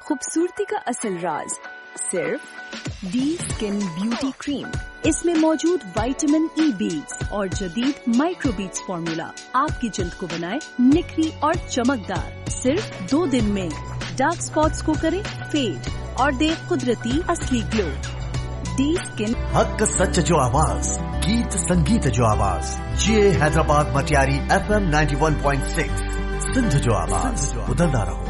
खूबसूरती का असल राज सिर्फ डी स्किन ब्यूटी क्रीम। इसमें मौजूद विटामिन ई बीट्स और जदीद माइक्रो बीट्स फॉर्मूला आपकी जल्द को बनाए निखरी और चमकदार। सिर्फ 2 दिन में डार्क स्पॉट्स को करे फेड और दे कुदरती असली ग्लो। डी स्किन हक सच जो आवाज, गीत संगीत जो आवाज, ये हैदराबाद मटियारी FM 91.6 सिंध जो आवाज, बदलदा रहो।